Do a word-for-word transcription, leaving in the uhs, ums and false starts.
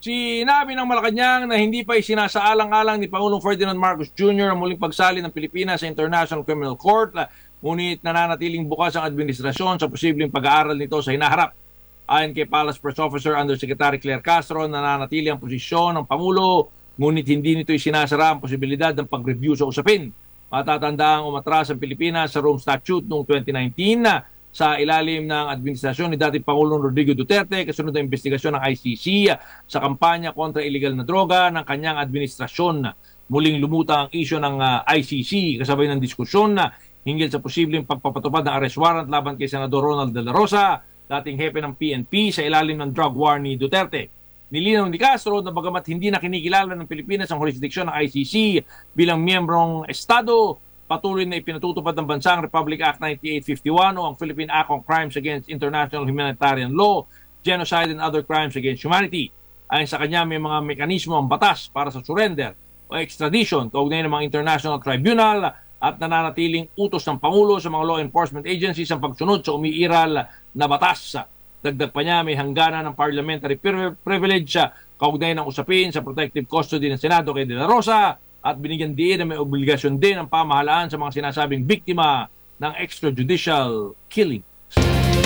Sinabi ng Malacanang na hindi pa isinasaalang-alang ni Pangulong Ferdinand Marcos Junior ang muling pagsali ng Pilipinas sa International Criminal Court, ngunit nananatiling bukas ang administrasyon sa posibleng pag-aaral nito sa hinaharap. Ayon kay Palace Press Officer Undersecretary Claire Castro, nananatili ang posisyon ng Pangulo, ngunit hindi nito isinasara ang posibilidad ng pag-review sa usapin. Matatandaang umatras ang Pilipinas sa Rome Statute noong twenty nineteen na sa ilalim ng administrasyon ni dating Pangulong Rodrigo Duterte kasunod ng investigasyon ng I C C sa kampanya kontra illegal na droga ng kanyang administrasyon. Muling lumutang ang isyu ng uh, I C C kasabay ng diskusyon na hinggil sa posibleng pagpapatupad ng arrest warrant laban kay Senador Ronald De La Rosa, dating hepe ng P N P sa ilalim ng drug war ni Duterte. Nilinaw ni Castro na bagamat hindi na kinikilala ng Pilipinas ang jurisdiksyon ng I C C bilang miyembrong estado, patuloy na ipinatutupad ng bansang Republic Act ninety-eight fifty-one o ang Philippine Act on Crimes Against International Humanitarian Law, Genocide and Other Crimes Against Humanity. Ayon sa kanya, may mga mekanismo ang batas para sa surrender o extradition kaugnay ng mga international tribunal at nananatiling utos ng Pangulo sa mga law enforcement agencies ang pagsunod sa umiiral na batas. Dagdag pa niya, may hangganan ng parliamentary privilege kaugnay ng usapin sa protective custody ng Senado kay De La Rosa, at binigyan din na may obligasyon din ang pamahalaan sa mga sinasabing biktima ng extrajudicial killing.